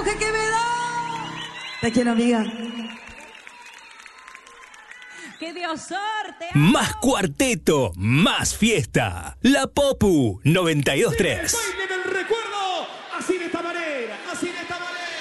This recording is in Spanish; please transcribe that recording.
empuje que me da. Te quiero, amiga. ¡Qué Dios sorte! ¡Amo! Más cuarteto, más fiesta. La Popu 92.3.